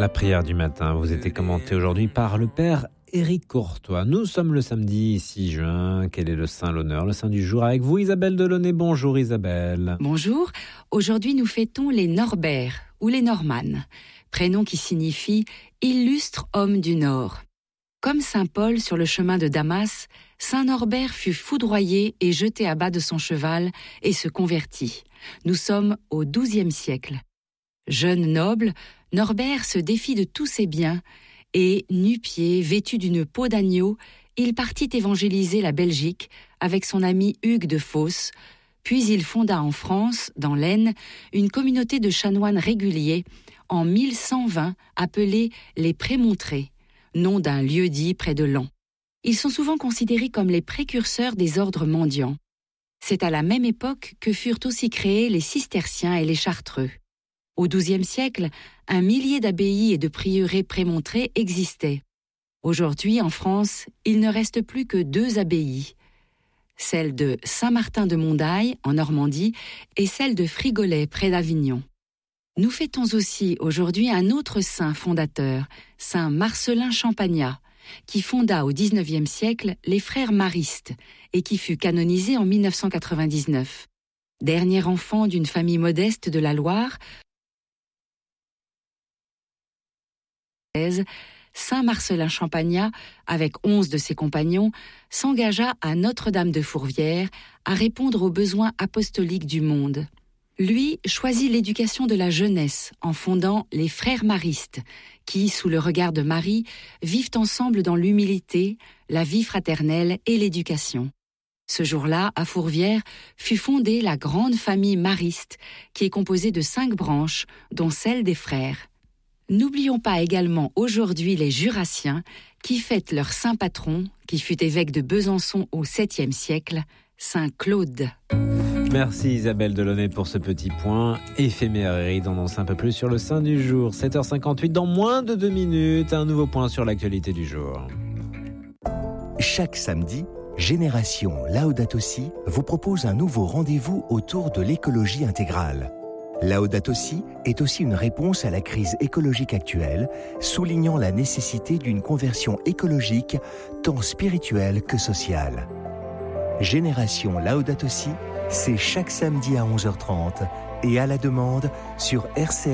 La prière du matin vous était commentée aujourd'hui par le Père Éric Courtois. Nous sommes le samedi 6 juin. Quel est le saint, l'honneur, le saint du jour avec vous, Isabelle Delaunay. Bonjour Isabelle. Bonjour. Aujourd'hui, nous fêtons les Norbert ou les Normannes, prénom qui signifie « illustre homme du Nord ». Comme saint Paul sur le chemin de Damas, saint Norbert fut foudroyé et jeté à bas de son cheval et se convertit. Nous sommes au XIIe siècle. Jeune noble, Norbert se défit de tous ses biens et, nu-pieds, vêtu d'une peau d'agneau, il partit évangéliser la Belgique avec son ami Hugues de Fos, puis il fonda en France, dans l'Aisne, une communauté de chanoines réguliers en 1120 appelée les Prémontrés, nom d'un lieu-dit près de Laon. Ils sont souvent considérés comme les précurseurs des ordres mendiants. C'est à la même époque que furent aussi créés les cisterciens et les chartreux. Au XIIe siècle, 1 millier d'abbayes et de prieurés prémontrés existaient. Aujourd'hui, en France, il ne reste plus que 2 abbayes, celle de Saint-Martin-de-Mondaille, en Normandie, et celle de Frigolet, près d'Avignon. Nous fêtons aussi aujourd'hui un autre saint fondateur, saint Marcellin Champagnat, qui fonda au XIXe siècle les frères maristes et qui fut canonisé en 1999. Dernier enfant d'une famille modeste de la Loire, saint Marcellin Champagnat, avec 11 de ses compagnons, s'engagea à Notre-Dame de Fourvière à répondre aux besoins apostoliques du monde. Lui choisit l'éducation de la jeunesse en fondant les frères maristes, qui, sous le regard de Marie, vivent ensemble dans l'humilité, la vie fraternelle et l'éducation. Ce jour-là, à Fourvière, fut fondée la grande famille mariste, qui est composée de 5 branches, dont celle des frères. N'oublions pas également aujourd'hui les Jurassiens, qui fêtent leur saint patron, qui fut évêque de Besançon au 7e siècle, saint Claude. Merci Isabelle Delaunay pour ce petit point éphéméride. On en sait un peu plus sur le saint du jour. 7h58, dans moins de 2 minutes, un nouveau point sur l'actualité du jour. Chaque samedi, Génération Laudato Si vous propose un nouveau rendez-vous autour de l'écologie intégrale. Laudato Si est aussi une réponse à la crise écologique actuelle, soulignant la nécessité d'une conversion écologique tant spirituelle que sociale. Génération Laudato Si, c'est chaque samedi à 11h30 et à la demande sur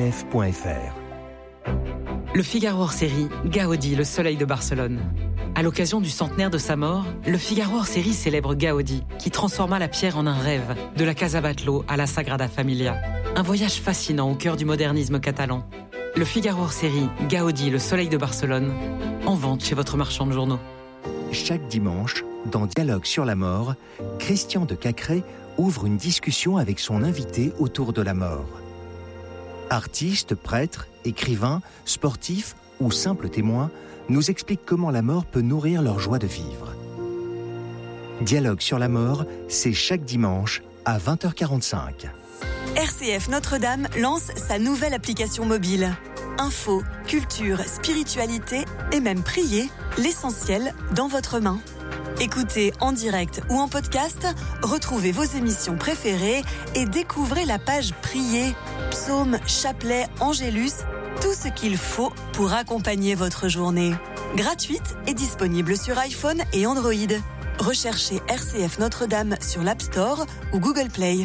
rcf.fr. Le Figaro hors série, Gaudi, le soleil de Barcelone. À l'occasion du centenaire de sa mort, le Figaro hors série célèbre Gaudi, qui transforma la pierre en un rêve, de la Casa Batlló à la Sagrada Familia. Un voyage fascinant au cœur du modernisme catalan. Le Figaro hors série, Gaudi, le soleil de Barcelone, en vente chez votre marchand de journaux. Chaque dimanche, dans Dialogue sur la mort, Christian de Cacré ouvre une discussion avec son invité autour de la mort. Artistes, prêtres, écrivains, sportifs ou simples témoins nous expliquent comment la mort peut nourrir leur joie de vivre. Dialogue sur la mort, c'est chaque dimanche à 20h45. RCF Notre-Dame lance sa nouvelle application mobile. Info, culture, spiritualité et même prier, l'essentiel dans votre main. Écoutez en direct ou en podcast, retrouvez vos émissions préférées et découvrez la page Prier, psaumes, chapelets, angélus, tout ce qu'il faut pour accompagner votre journée. Gratuite et disponible sur iPhone et Android. Recherchez RCF Notre-Dame sur l'App Store ou Google Play.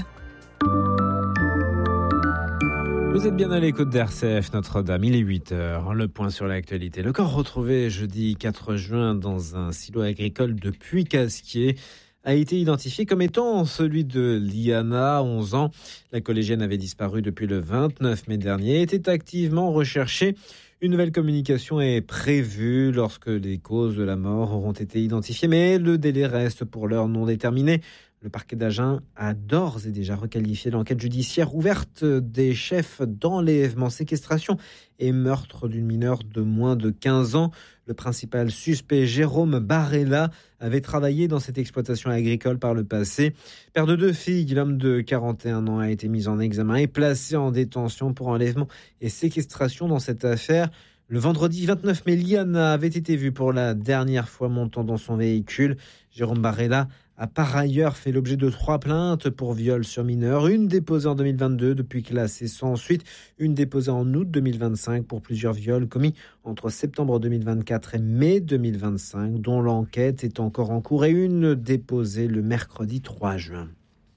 Vous êtes bien à l'écoute d'RCF Notre-Dame, il est 8h, le point sur l'actualité. Le corps retrouvé jeudi 4 juin dans un silo agricole de Puy-Casquier a été identifié comme étant celui de Liana, 11 ans. La collégienne avait disparu depuis le 29 mai dernier et était activement recherchée. Une nouvelle communication est prévue lorsque les causes de la mort auront été identifiées, mais le délai reste pour l'heure non déterminé. Le parquet d'Agen a d'ores et déjà requalifié l'enquête judiciaire ouverte des chefs d'enlèvement, séquestration et meurtre d'une mineure de moins de 15 ans. Le principal suspect, Jérôme Barella, avait travaillé dans cette exploitation agricole par le passé. Père de 2 filles, l'homme de 41 ans a été mis en examen et placé en détention pour enlèvement et séquestration dans cette affaire. Le vendredi 29 mai, Liana avait été vue pour la dernière fois montant dans son véhicule. Jérôme Barella a par ailleurs fait l'objet de 3 plaintes pour viol sur mineur, une déposée en 2022 depuis classée sans suite, une déposée en août 2025 pour plusieurs viols commis entre septembre 2024 et mai 2025, dont l'enquête est encore en cours, et une déposée le mercredi 3 juin.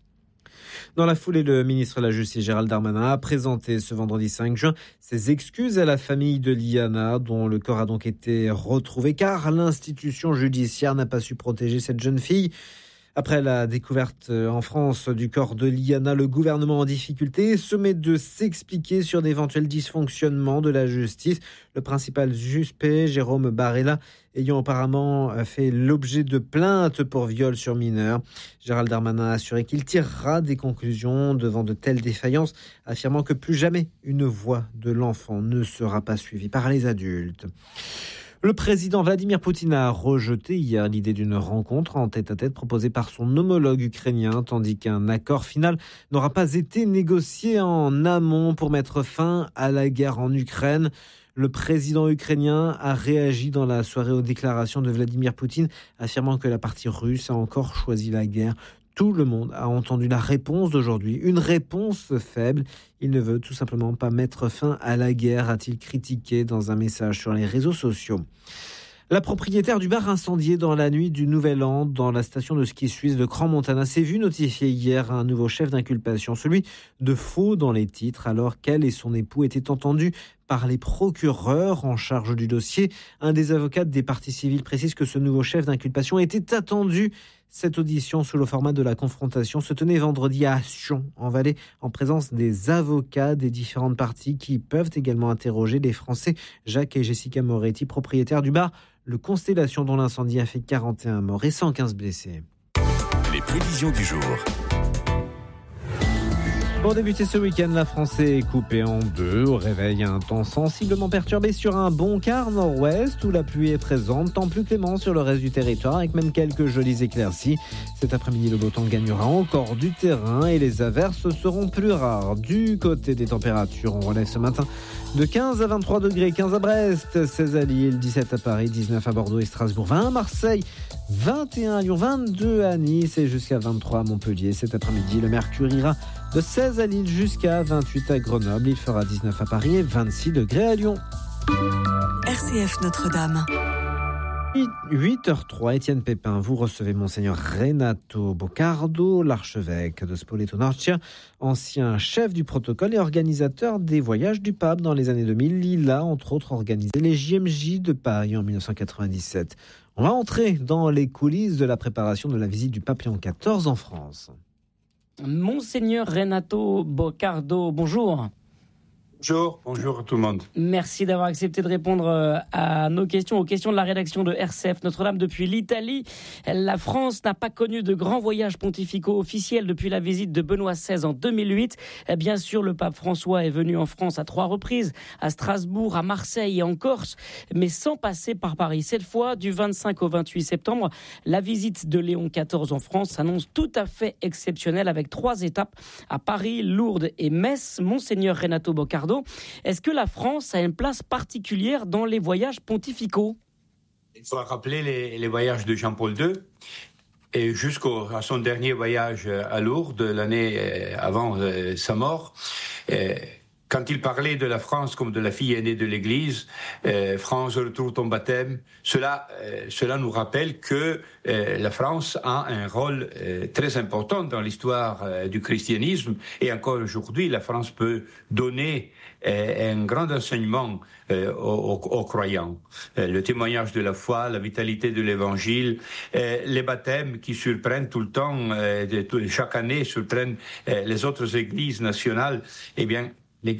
Dans la foulée, le ministre de la Justice, Gérald Darmanin, a présenté ce vendredi 5 juin ses excuses à la famille de Liana, dont le corps a donc été retrouvé, car l'institution judiciaire n'a pas su protéger cette jeune fille. Après la découverte en France du corps de Liana, le gouvernement en difficulté se met de s'expliquer sur d'éventuels dysfonctionnements de la justice. Le principal suspect, Jérôme Barella, ayant apparemment fait l'objet de plaintes pour viol sur mineur. Gérald Darmanin a assuré qu'il tirera des conclusions devant de telles défaillances, affirmant que plus jamais une voix de l'enfant ne sera pas suivie par les adultes. Le président Vladimir Poutine a rejeté hier l'idée d'une rencontre en tête-à-tête proposée par son homologue ukrainien, tandis qu'un accord final n'aura pas été négocié en amont pour mettre fin à la guerre en Ukraine. Le président ukrainien a réagi dans la soirée aux déclarations de Vladimir Poutine, affirmant que la partie russe a encore choisi la guerre. Tout le monde a entendu la réponse d'aujourd'hui, une réponse faible. Il ne veut tout simplement pas mettre fin à la guerre, a-t-il critiqué dans un message sur les réseaux sociaux. La propriétaire du bar incendié dans la nuit du Nouvel An dans la station de ski suisse de Crans-Montana s'est vue notifier hier un nouveau chef d'inculpation, celui de faux dans les titres, alors qu'elle et son époux étaient entendus par les procureurs en charge du dossier. Un des avocats des parties civiles précise que ce nouveau chef d'inculpation était attendu. Cette audition sous le format de la confrontation se tenait vendredi à Sion, en Valais, en présence des avocats des différentes parties qui peuvent également interroger les Français Jacques et Jessica Moretti, propriétaires du bar Le Constellation, dont l'incendie a fait 41 morts et 115 blessés. Les prévisions du jour. Pour débuter ce week-end, la France est coupée en deux. Au réveil, un temps sensiblement perturbé sur un bon quart nord-ouest où la pluie est présente, temps plus clément sur le reste du territoire avec même quelques jolies éclaircies. Cet après-midi, le beau temps gagnera encore du terrain et les averses seront plus rares. Du côté des températures, on relève ce matin de 15 à 23 degrés, 15 à Brest, 16 à Lille, 17 à Paris, 19 à Bordeaux et Strasbourg, 20 à Marseille, 21 à Lyon, 22 à Nice et jusqu'à 23 à Montpellier. Cet après-midi, le mercure ira de 16 à Lille jusqu'à 28 à Grenoble. Il fera 19 à Paris et 26 degrés à Lyon. RCF Notre-Dame. 8h03, Étienne Pépin, vous recevez Monseigneur Renato Boccardo, l'archevêque de Spoleto-Norcia, ancien chef du protocole et organisateur des voyages du pape dans les années 2000. Il a entre autres organisé les JMJ de Paris en 1997. On va entrer dans les coulisses de la préparation de la visite du pape Léon XIV en France. Monseigneur Renato Boccardo, bonjour. Bonjour à tout le monde. Merci d'avoir accepté de répondre à nos questions, aux questions de la rédaction de RCF Notre-Dame depuis l'Italie. La France n'a pas connu de grands voyages pontificaux officiels depuis la visite de Benoît XVI en 2008. Bien sûr, le pape François est venu en France à 3 reprises, à Strasbourg, à Marseille et en Corse, mais sans passer par Paris. Cette fois, du 25 au 28 septembre, la visite de Léon XIV en France s'annonce tout à fait exceptionnelle avec 3 étapes à Paris, Lourdes et Metz. Monseigneur Renato Boccardo, est-ce que la France a une place particulière dans les voyages pontificaux ? Il faut rappeler les voyages de Jean-Paul II et jusqu'à son dernier voyage à Lourdes, l'année avant sa mort. Quand il parlait de la France comme de la fille aînée de l'Église, France, je retrouve ton baptême, cela nous rappelle que la France a un rôle très important dans l'histoire du christianisme et encore aujourd'hui, la France peut donner un grand enseignement aux croyants. Le témoignage de la foi, la vitalité de l'Évangile, les baptêmes qui surprennent tout le temps, chaque année surprennent les autres églises nationales, eh bien,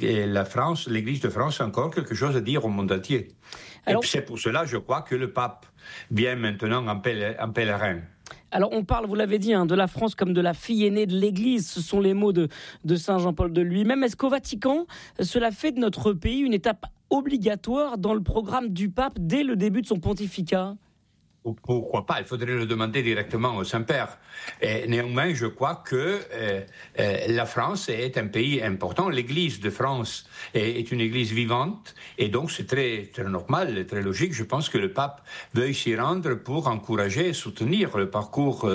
l'Église de France a encore quelque chose à dire au monde entier. Alors, et c'est pour cela, je crois, que le pape vient maintenant en pèlerin. Alors on parle, vous l'avez dit, de la France comme de la fille aînée de l'Église. Ce sont les mots de Saint Jean-Paul de lui-même. Est-ce qu'au Vatican, cela fait de notre pays une étape obligatoire dans le programme du pape dès le début de son pontificat ? Pourquoi pas? Il faudrait le demander directement au Saint-Père. Et néanmoins, je crois que la France est un pays important. L'Église de France est une Église vivante, et donc c'est très, très normal, très logique. Je pense que le pape veuille s'y rendre pour encourager et soutenir le parcours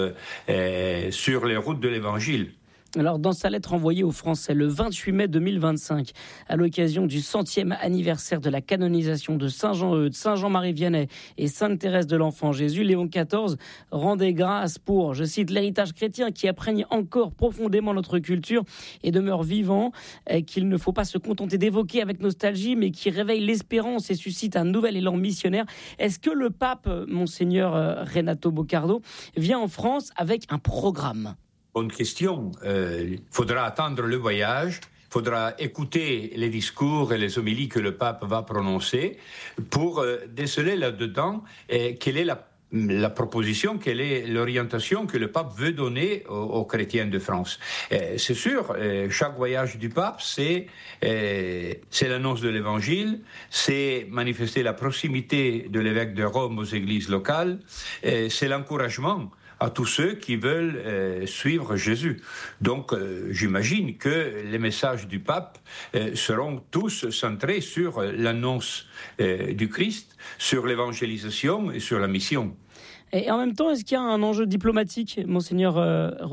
sur les routes de l'Évangile. Alors, dans sa lettre envoyée aux Français le 28 mai 2025, à l'occasion du 100e anniversaire de la canonisation de Saint Jean-Eudes, Saint Jean-Marie Vianney et Sainte Thérèse de l'Enfant Jésus, Léon XIV rendait grâce pour, je cite, l'héritage chrétien qui imprègne encore profondément notre culture et demeure vivant, qu'il ne faut pas se contenter d'évoquer avec nostalgie, mais qui réveille l'espérance et suscite un nouvel élan missionnaire. Est-ce que le pape, Monseigneur Renato Boccardo, vient en France avec un programme ? Bonne question. Il faudra attendre le voyage. Il faudra écouter les discours et les homélies que le pape va prononcer pour déceler là-dedans quelle est la proposition, quelle est l'orientation que le pape veut donner aux chrétiens de France. C'est sûr, chaque voyage du pape, c'est l'annonce de l'Évangile, c'est manifester la proximité de l'évêque de Rome aux églises locales, c'est l'encouragement à tous ceux qui veulent suivre Jésus. Donc, j'imagine que les messages du pape seront tous centrés sur l'annonce du Christ, sur l'évangélisation et sur la mission. Et en même temps, est-ce qu'il y a un enjeu diplomatique, Monseigneur Roccardo ?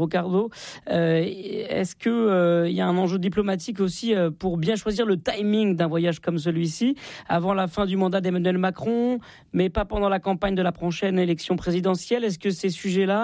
Est-ce qu'il y a un enjeu diplomatique aussi pour bien choisir le timing d'un voyage comme celui-ci, avant la fin du mandat d'Emmanuel Macron, mais pas pendant la campagne de la prochaine élection présidentielle ? Est-ce que ces sujets-là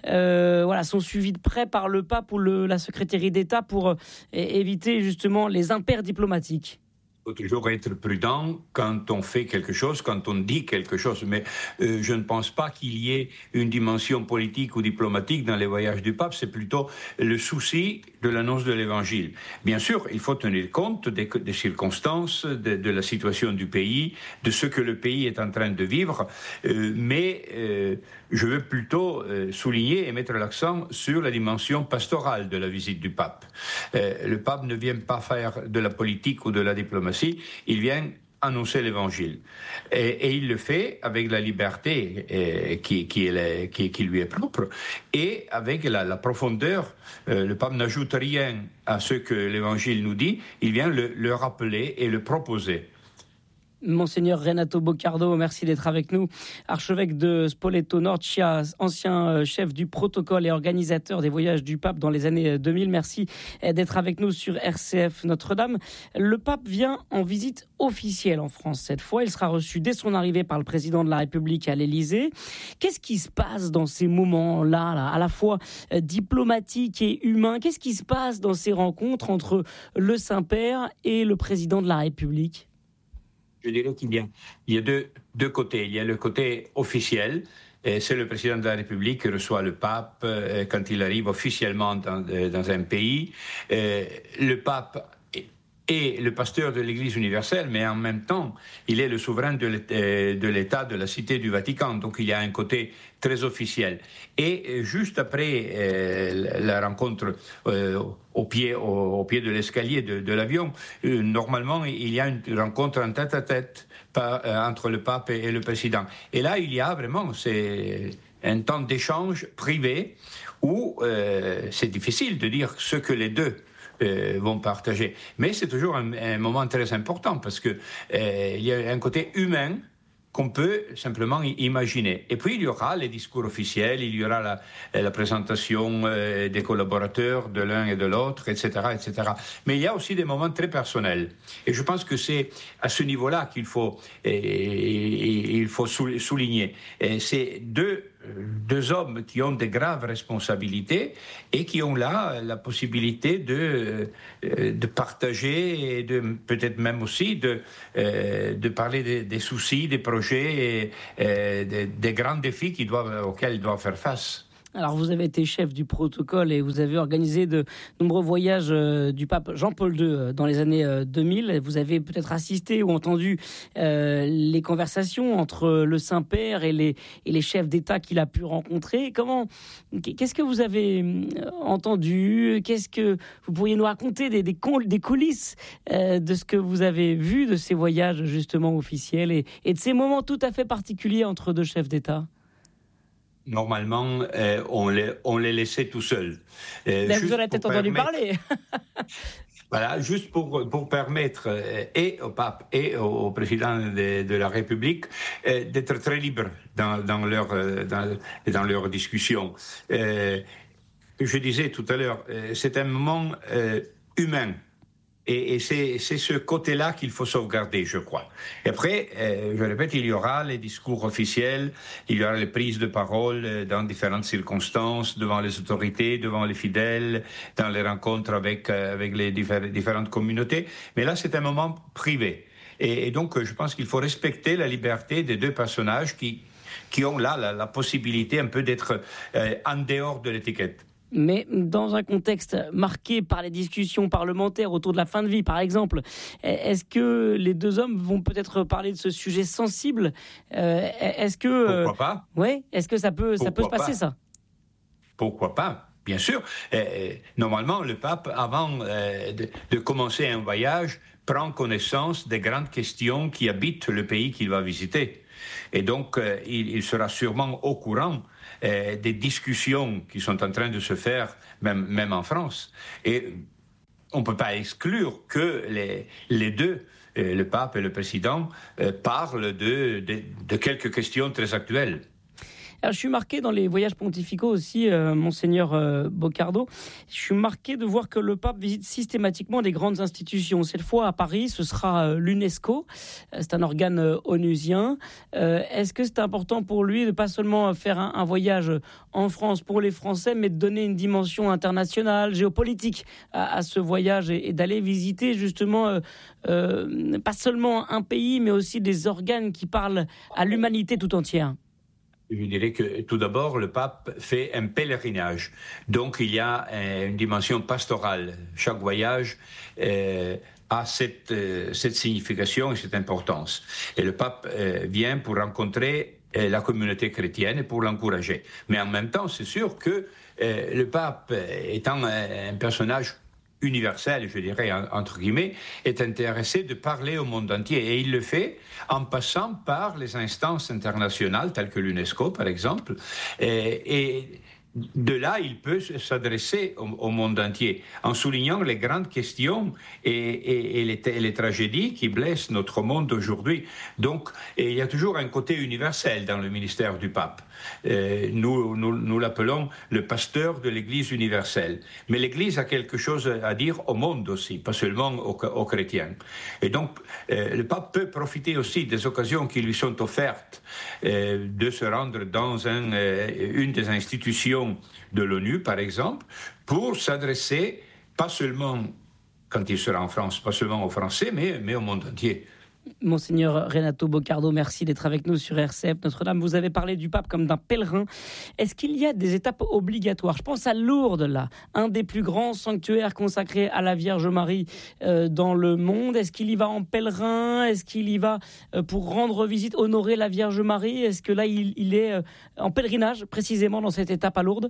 sont suivis de près par le pape ou la secrétaire d'État pour éviter justement les impairs diplomatiques ? Il faut toujours être prudent quand on fait quelque chose, quand on dit quelque chose. Mais je ne pense pas qu'il y ait une dimension politique ou diplomatique dans les voyages du pape. C'est plutôt le souci de l'annonce de l'Évangile. Bien sûr, il faut tenir compte des circonstances, de la situation du pays, de ce que le pays est en train de vivre. Mais je veux plutôt souligner et mettre l'accent sur la dimension pastorale de la visite du pape. Le pape ne vient pas faire de la politique ou de la diplomatie. Il vient annoncer l'Évangile. Et il le fait avec la liberté qui lui est propre et avec la profondeur. Le pape n'ajoute rien à ce que l'Évangile nous dit, il vient le rappeler et le proposer. Monseigneur Renato Boccardo, merci d'être avec nous. Archevêque de Spoleto-Norcia, ancien chef du protocole et organisateur des voyages du pape dans les années 2000. Merci d'être avec nous sur RCF Notre-Dame. Le pape vient en visite officielle en France cette fois. Il sera reçu dès son arrivée par le président de la République à l'Élysée. Qu'est-ce qui se passe dans ces moments-là, à la fois diplomatiques et humains ? Qu'est-ce qui se passe dans ces rencontres entre le Saint-Père et le président de la République ? Je dirais qu'il y a deux côtés. Il y a le côté officiel, c'est le président de la République qui reçoit le pape quand il arrive officiellement dans un pays. Le pape est le pasteur de l'Église universelle, mais en même temps, il est le souverain de l'État de la Cité du Vatican. Donc il y a un côté très officiel. Et juste après la rencontre au pied de l'escalier de l'avion, normalement, il y a une rencontre en tête-à-tête entre le pape et le président. Et là, il y a vraiment un temps d'échange privé où c'est difficile de dire ce que les deux vont partager. Mais c'est toujours un moment très important parce que il y a un côté humain qu'on peut simplement imaginer. Et puis il y aura les discours officiels, il y aura la présentation des collaborateurs de l'un et de l'autre, etc., etc. Mais il y a aussi des moments très personnels. Et je pense que c'est à ce niveau-là qu'il faut souligner. Et c'est deux hommes qui ont de graves responsabilités et qui ont là la possibilité de partager et de peut-être même aussi de parler des soucis, des projets et des grands défis auxquels ils doivent faire face. Alors, vous avez été chef du protocole et vous avez organisé de nombreux voyages du pape Jean-Paul II dans les années 2000. Vous avez peut-être assisté ou entendu les conversations entre le Saint-Père et les chefs d'État qu'il a pu rencontrer. Qu'est-ce que vous avez entendu ? Qu'est-ce que vous pourriez nous raconter des coulisses de ce que vous avez vu de ces voyages justement officiels et de ces moments tout à fait particuliers entre deux chefs d'État ? normalement, on les laissait tout seuls. Vous en avez peut-être entendu parler. Voilà, juste pour permettre et au pape et au président de la République d'être très libres dans leur discussion. Je disais tout à l'heure, c'est un moment humain. Et c'est ce côté-là qu'il faut sauvegarder, je crois. Et après, je répète, il y aura les discours officiels, il y aura les prises de parole dans différentes circonstances, devant les autorités, devant les fidèles, dans les rencontres avec les différentes communautés. Mais là, c'est un moment privé. Et donc, je pense qu'il faut respecter la liberté des deux personnages qui ont là la possibilité un peu d'être en dehors de l'étiquette. Mais dans un contexte marqué par les discussions parlementaires autour de la fin de vie, par exemple, est-ce que les deux hommes vont peut-être parler de ce sujet sensible ? Est-ce que pourquoi pas ? Ouais, est-ce que ça peut se passer, ça ? Pourquoi pas ? Bien sûr. Normalement, le pape, avant de commencer un voyage, prend connaissance des grandes questions qui habitent le pays qu'il va visiter. Et donc, il sera sûrement au courant des discussions qui sont en train de se faire, même en France. Et on ne peut pas exclure que les deux, le pape et le président, parlent de quelques questions très actuelles. Alors, je suis marqué dans les voyages pontificaux aussi, Monseigneur Boccardo. Je suis marqué de voir que le pape visite systématiquement des grandes institutions. Cette fois à Paris, ce sera l'UNESCO. C'est un organe onusien. Est-ce que c'est important pour lui de pas seulement faire un voyage en France pour les Français, mais de donner une dimension internationale, géopolitique à ce voyage et d'aller visiter justement pas seulement un pays, mais aussi des organes qui parlent à l'humanité tout entière? Je dirais que tout d'abord, le pape fait un pèlerinage. Donc, il y a une dimension pastorale. Chaque voyage a cette signification et cette importance. Et le pape vient pour rencontrer la communauté chrétienne et pour l'encourager. Mais en même temps, c'est sûr que le pape, étant un personnage universel, je dirais, entre guillemets, est intéressé de parler au monde entier. Et il le fait en passant par les instances internationales, telles que l'UNESCO, par exemple. Et de là, il peut s'adresser au monde entier en soulignant les grandes questions et les tragédies qui blessent notre monde aujourd'hui. Donc, il y a toujours un côté universel dans le ministère du pape. Nous l'appelons le pasteur de l'Église universelle. Mais l'Église a quelque chose à dire au monde aussi, pas seulement aux chrétiens. Et donc, le pape peut profiter aussi des occasions qui lui sont offertes de se rendre dans une des institutions de l'ONU, par exemple, pour s'adresser, pas seulement, quand il sera en France, pas seulement aux Français, mais au monde entier. Monseigneur Renato Boccardo, merci d'être avec nous sur RCF Notre-Dame. Vous avez parlé du pape comme d'un pèlerin. Est-ce qu'il y a des étapes obligatoires ? Je pense à Lourdes, là, un des plus grands sanctuaires consacrés à la Vierge Marie dans le monde. Est-ce qu'il y va en pèlerin ? Est-ce qu'il y va pour rendre visite, honorer la Vierge Marie ? Est-ce que là, il est en pèlerinage, précisément dans cette étape à Lourdes ?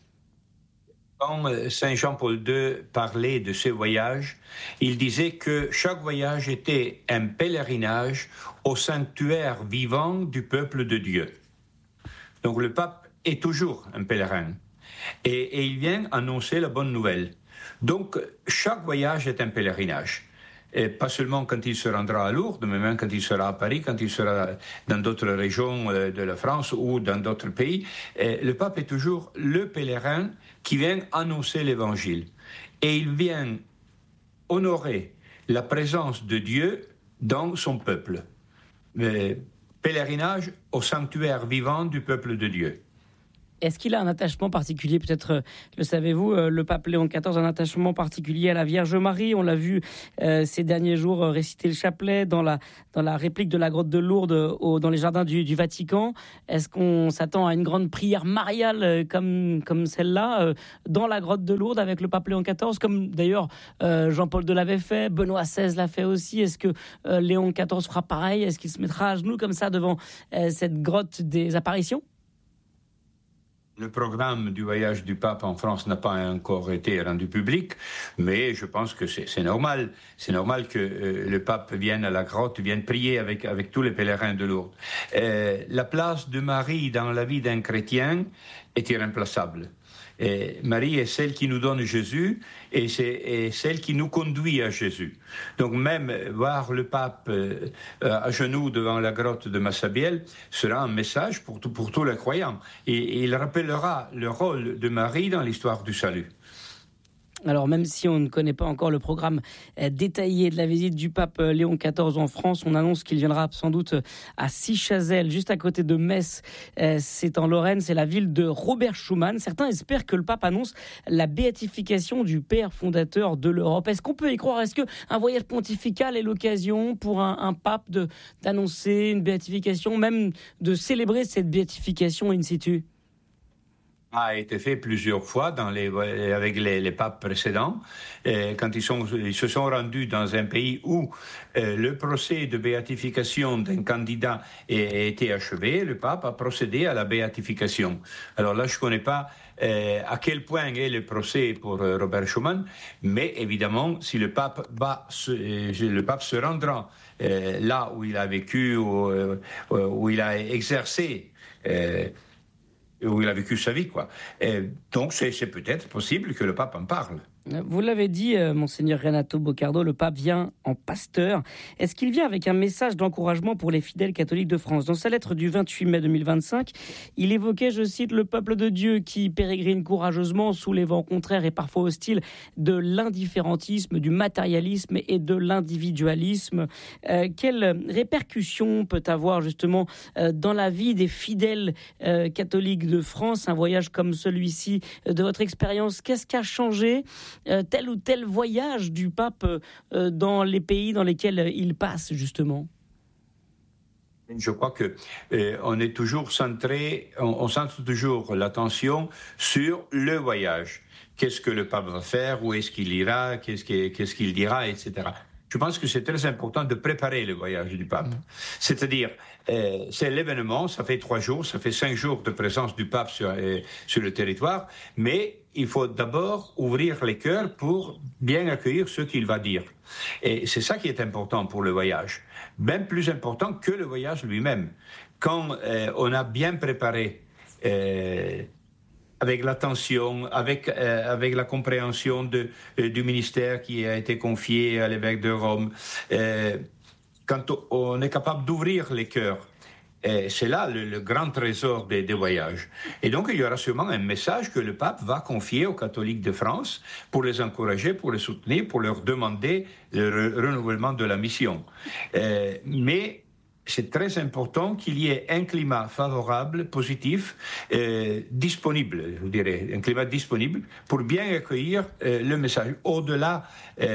Quand Saint Jean-Paul II parlait de ce voyage, il disait que chaque voyage était un pèlerinage au sanctuaire vivant du peuple de Dieu. Donc le pape est toujours un pèlerin et il vient annoncer la bonne nouvelle. Donc chaque voyage est un pèlerinage. Et pas seulement quand il se rendra à Lourdes, mais même quand il sera à Paris, quand il sera dans d'autres régions de la France ou dans d'autres pays. Le pape est toujours le pèlerin qui vient annoncer l'Évangile. Et il vient honorer la présence de Dieu dans son peuple. Pèlerinage au sanctuaire vivant du peuple de Dieu. Est-ce qu'il a un attachement particulier ? Peut-être, le savez-vous, le pape Léon XIV a un attachement particulier à la Vierge Marie. On l'a vu ces derniers jours réciter le chapelet dans la réplique de la grotte de Lourdes dans les jardins du Vatican. Est-ce qu'on s'attend à une grande prière mariale comme celle-là dans la grotte de Lourdes avec le pape Léon XIV, comme d'ailleurs Jean-Paul II l'avait fait, Benoît XVI l'a fait aussi. Est-ce que Léon XIV fera pareil ? Est-ce qu'il se mettra à genoux comme ça devant cette grotte des apparitions ? Le programme du voyage du pape en France n'a pas encore été rendu public, mais je pense que c'est normal. C'est normal que le pape vienne à la grotte, vienne prier avec tous les pèlerins de Lourdes. La place de Marie dans la vie d'un chrétien est irremplaçable. Et Marie est celle qui nous donne Jésus et c'est celle qui nous conduit à Jésus. Donc même voir le pape à genoux devant la grotte de Massabielle sera un message pour tous les croyants. Et il rappellera le rôle de Marie dans l'histoire du salut. Alors même si on ne connaît pas encore le programme détaillé de la visite du pape Léon XIV en France, on annonce qu'il viendra sans doute à Sichazel, juste à côté de Metz. C'est en Lorraine, c'est la ville de Robert Schuman. Certains espèrent que le pape annonce la béatification du père fondateur de l'Europe. Est-ce qu'on peut y croire? Est-ce qu'un voyage pontifical est l'occasion pour un pape d'annoncer une béatification, même de célébrer cette béatification in situ? A été fait plusieurs fois avec les papes précédents, quand ils se sont rendus dans un pays où le procès de béatification d'un candidat a été achevé, le pape a procédé à la béatification. Alors là, je ne connais pas à quel point est le procès pour Robert Schuman, mais évidemment, si le pape se rendra là où il a vécu, où il a exercé, où il a vécu sa vie, quoi. Donc c'est peut-être possible que le pape en parle. Vous l'avez dit, Monseigneur Renato Boccardo, le pape vient en pasteur. Est-ce qu'il vient avec un message d'encouragement pour les fidèles catholiques de France? Dans sa lettre du 28 mai 2025, il évoquait, je cite, le peuple de Dieu qui pérégrine courageusement sous les vents contraires et parfois hostiles de l'indifférentisme, du matérialisme et de l'individualisme. Quelle répercussion peut avoir justement dans la vie des fidèles catholiques de France un voyage comme celui-ci? De votre expérience, qu'est-ce qui a changé tel ou tel voyage du pape dans les pays dans lesquels il passe, justement? Je crois que on est toujours centré, on centre toujours l'attention sur le voyage. Qu'est-ce que le pape va faire? Où est-ce qu'il ira? Qu'est-ce qu'il dira, etc. Je pense que c'est très important de préparer le voyage du pape. C'est-à-dire, c'est l'événement, ça fait 3 jours, ça fait 5 jours de présence du pape sur le territoire, mais il faut d'abord ouvrir les cœurs pour bien accueillir ce qu'il va dire. Et c'est ça qui est important pour le voyage, même plus important que le voyage lui-même. Quand on a bien préparé, avec l'attention, avec la compréhension du ministère qui a été confié à l'évêque de Rome, quand on est capable d'ouvrir les cœurs, c'est là le grand trésor des voyages. Et donc, il y aura sûrement un message que le pape va confier aux catholiques de France pour les encourager, pour les soutenir, pour leur demander le renouvellement de la mission. Mais c'est très important qu'il y ait un climat favorable, positif, disponible, je vous dirais, un climat disponible pour bien accueillir le message. Au-delà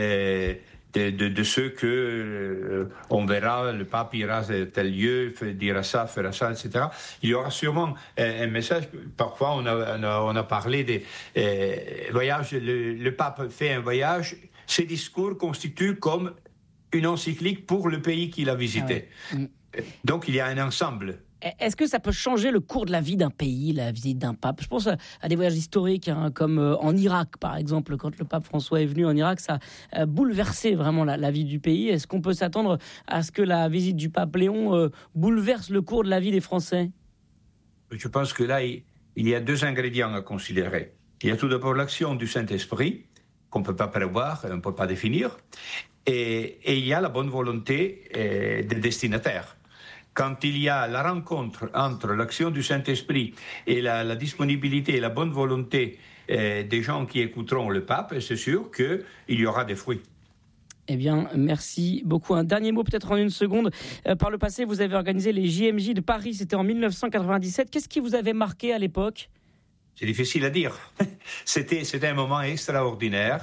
de ceux que on verra, le pape ira à tel lieu, dira ça, fera ça, etc. Il y aura sûrement un message. Parfois, on a parlé des voyages. Le pape fait un voyage. Ses discours constituent comme une encyclique pour le pays qu'il a visité. Ah ouais. Donc, il y a un ensemble. Est-ce que ça peut changer le cours de la vie d'un pays, la visite d'un pape? Je pense à des voyages historiques, comme en Irak, par exemple. Quand le pape François est venu en Irak, ça a bouleversé vraiment la vie du pays. Est-ce qu'on peut s'attendre à ce que la visite du pape Léon bouleverse le cours de la vie des Français? Je pense que là, il y a 2 ingrédients à considérer. Il y a tout d'abord l'action du Saint-Esprit, qu'on ne peut pas prévoir, on ne peut pas définir. Et il y a la bonne volonté des destinataires. Quand il y a la rencontre entre l'action du Saint-Esprit et la disponibilité et la bonne volonté des gens qui écouteront le pape, c'est sûr qu'il y aura des fruits. Eh bien, merci beaucoup. Un dernier mot, peut-être en 1 seconde. Par le passé, vous avez organisé les JMJ de Paris, c'était en 1997. Qu'est-ce qui vous avait marqué à l'époque? C'est difficile à dire. C'était un moment extraordinaire.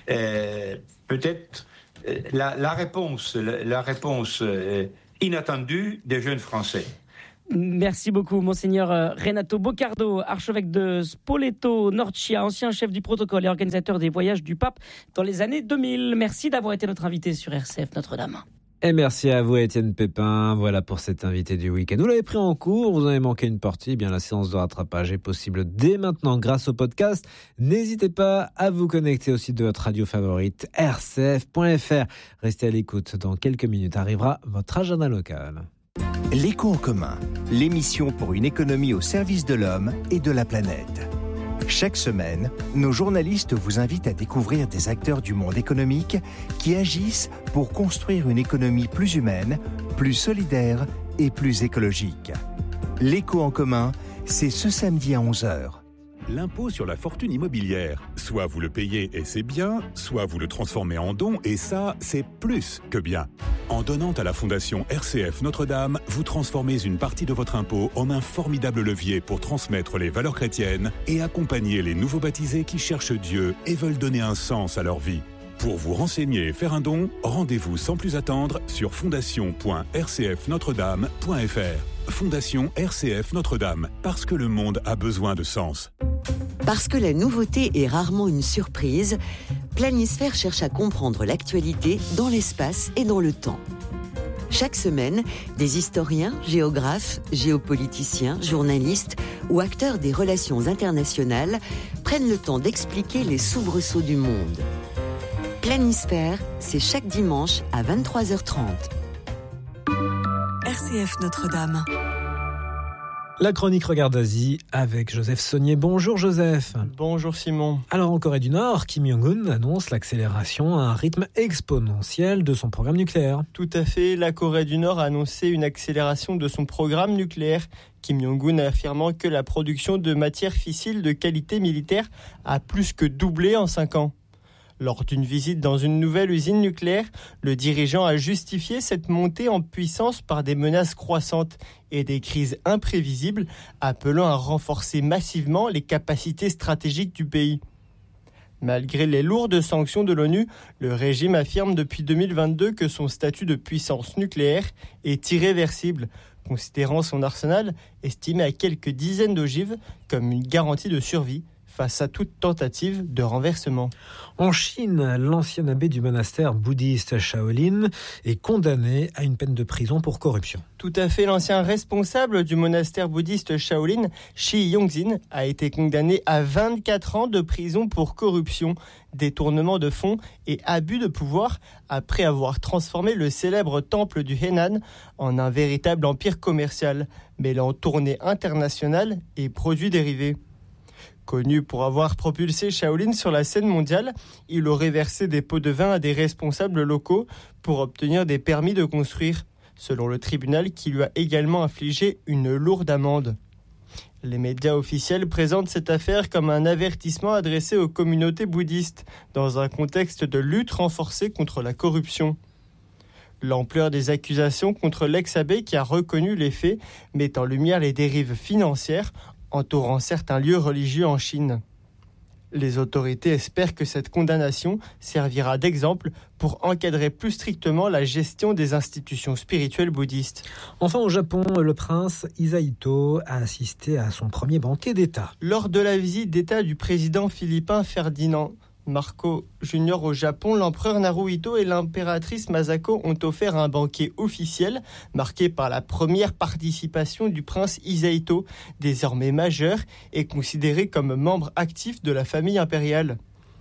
Peut-être la réponse inattendue des jeunes Français. Merci beaucoup, Monseigneur Renato Boccardo, archevêque de Spoleto-Norcia, ancien chef du protocole et organisateur des voyages du pape dans les années 2000. Merci d'avoir été notre invité sur RCF Notre-Dame. Et merci à vous, Étienne Pépin. Voilà pour cet invité du week-end. Vous l'avez pris en cours, vous en avez manqué une partie. Eh bien, la séance de rattrapage est possible dès maintenant grâce au podcast. N'hésitez pas à vous connecter au site de votre radio favorite, rcf.fr. Restez à l'écoute. Dans quelques minutes arrivera votre agenda local. L'écho en commun, l'émission pour une économie au service de l'homme et de la planète. Chaque semaine, nos journalistes vous invitent à découvrir des acteurs du monde économique qui agissent pour construire une économie plus humaine, plus solidaire et plus écologique. L'écho en commun, c'est ce samedi à 11h. L'impôt sur la fortune immobilière. Soit vous le payez et c'est bien, soit vous le transformez en don et ça, c'est plus que bien. En donnant à la Fondation RCF Notre-Dame, vous transformez une partie de votre impôt en un formidable levier pour transmettre les valeurs chrétiennes et accompagner les nouveaux baptisés qui cherchent Dieu et veulent donner un sens à leur vie. Pour vous renseigner et faire un don, rendez-vous sans plus attendre sur fondation.rcfnotredame.fr. Fondation RCF Notre-Dame, parce que le monde a besoin de sens. Parce que la nouveauté est rarement une surprise, Planisphère cherche à comprendre l'actualité dans l'espace et dans le temps. Chaque semaine, des historiens, géographes, géopoliticiens, journalistes ou acteurs des relations internationales prennent le temps d'expliquer les soubresauts du monde. Planisphère, c'est chaque dimanche à 23h30. RCF Notre-Dame. La chronique Regard d'Asie avec Joseph Saunier. Bonjour Joseph. Bonjour Simon. Alors en Corée du Nord, Kim Jong-un annonce l'accélération à un rythme exponentiel de son programme nucléaire. Tout à fait, la Corée du Nord a annoncé une accélération de son programme nucléaire. Kim Jong-un affirmant que la production de matières fissiles de qualité militaire a plus que doublé en 5 ans. Lors d'une visite dans une nouvelle usine nucléaire, le dirigeant a justifié cette montée en puissance par des menaces croissantes et des crises imprévisibles, appelant à renforcer massivement les capacités stratégiques du pays. Malgré les lourdes sanctions de l'ONU, le régime affirme depuis 2022 que son statut de puissance nucléaire est irréversible, considérant son arsenal, estimé à quelques dizaines d'ogives, comme une garantie de survie face à toute tentative de renversement. En Chine, l'ancien abbé du monastère bouddhiste Shaolin est condamné à une peine de prison pour corruption. Tout à fait, l'ancien responsable du monastère bouddhiste Shaolin, Shi Yongzin, a été condamné à 24 ans de prison pour corruption, détournement de fonds et abus de pouvoir après avoir transformé le célèbre temple du Henan en un véritable empire commercial, mêlant tournées internationales et produits dérivés. Connu pour avoir propulsé Shaolin sur la scène mondiale, il aurait versé des pots de vin à des responsables locaux pour obtenir des permis de construire, selon le tribunal qui lui a également infligé une lourde amende. Les médias officiels présentent cette affaire comme un avertissement adressé aux communautés bouddhistes, dans un contexte de lutte renforcée contre la corruption. L'ampleur des accusations contre l'ex-abbé qui a reconnu les faits met en lumière les dérives financières entourant certains lieux religieux en Chine. Les autorités espèrent que cette condamnation servira d'exemple pour encadrer plus strictement la gestion des institutions spirituelles bouddhistes. Enfin, au Japon, le prince Hisahito a assisté à son premier banquet d'État. Lors de la visite d'État du président philippin Ferdinand Marcos Jr. au Japon, l'empereur Naruhito et l'impératrice Masako ont offert un banquet officiel marqué par la première participation du prince Hisahito, désormais majeur et considéré comme membre actif de la famille impériale.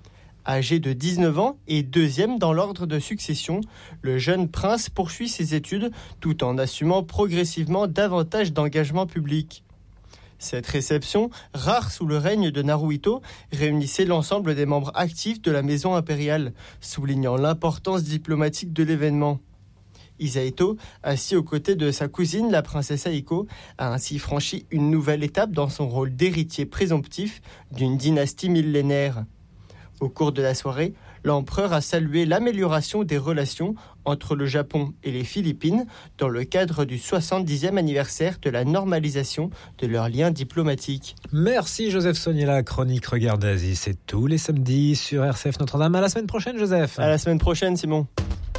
Âgé de 19 ans et deuxième dans l'ordre de succession, le jeune prince poursuit ses études tout en assumant progressivement davantage d'engagement public. Cette réception, rare sous le règne de Naruhito, réunissait l'ensemble des membres actifs de la maison impériale, soulignant l'importance diplomatique de l'événement. Hisahito, assis aux côtés de sa cousine, la princesse Aiko, a ainsi franchi une nouvelle étape dans son rôle d'héritier présomptif d'une dynastie millénaire. Au cours de la soirée, l'empereur a salué l'amélioration des relations entre le Japon et les Philippines dans le cadre du 70e anniversaire de la normalisation de leurs liens diplomatiques. Merci Joseph Saunier, la chronique Regard d'Asie, c'est tous les samedis sur RCF Notre-Dame. À la semaine prochaine Joseph. À la semaine prochaine Simon.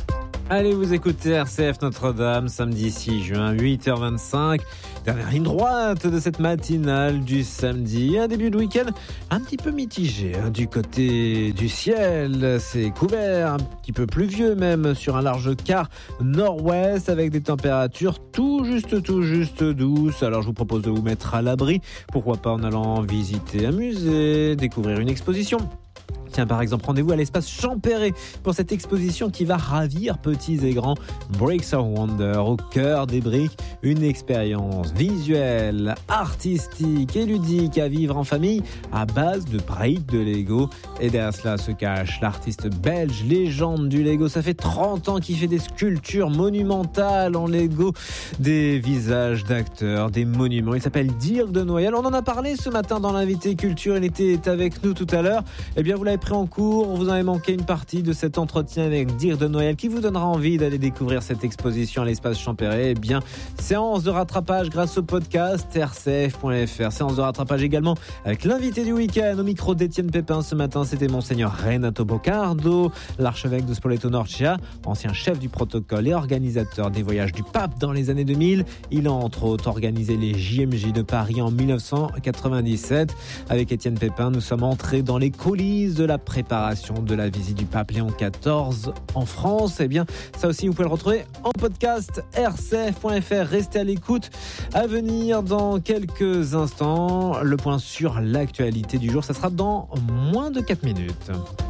Allez, vous écoutez RCF Notre-Dame, samedi 6 juin, 8h25. Dernière ligne droite de cette matinale du samedi. Un début de week-end un petit peu mitigé. Du côté du ciel, c'est couvert, un petit peu pluvieux même sur un large quart nord-ouest avec des températures tout juste douces. Alors je vous propose de vous mettre à l'abri. Pourquoi pas en allant visiter un musée, découvrir une exposition. Tiens, par exemple, rendez-vous à l'espace Champéret pour cette exposition qui va ravir petits et grands. Bricks of Wonder, au cœur des briques, une expérience visuelle, artistique et ludique à vivre en famille à base de briques de Lego. Et derrière cela se cache l'artiste belge, légende du Lego. Ça fait 30 ans qu'il fait des sculptures monumentales en Lego, des visages d'acteurs, des monuments. Il s'appelle Dirk de Noyal. On en a parlé ce matin dans l'invité culture. Il était avec nous tout à l'heure. Eh bien, vous l'avez pris en cours, vous en avez manqué une partie de cet entretien avec Dirk de Noyal qui vous donnera envie d'aller découvrir cette exposition à l'espace Champéret. Eh bien, séance de rattrapage grâce au podcast rcf.fr. Séance de rattrapage également avec l'invité du week-end au micro d'Étienne Pépin. Ce matin, c'était Monseigneur Renato Boccardo, l'archevêque de Spoleto-Norcia, ancien chef du protocole et organisateur des voyages du pape dans les années 2000. Il a entre autres organisé les JMJ de Paris en 1997. Avec Étienne Pépin, nous sommes entrés dans les coulisses de la préparation de la visite du pape Léon XIV en France. Eh bien, ça aussi, vous pouvez le retrouver en podcast rcf.fr. Restez à l'écoute. À venir dans quelques instants, le point sur l'actualité du jour. Ça sera dans moins de 4 minutes.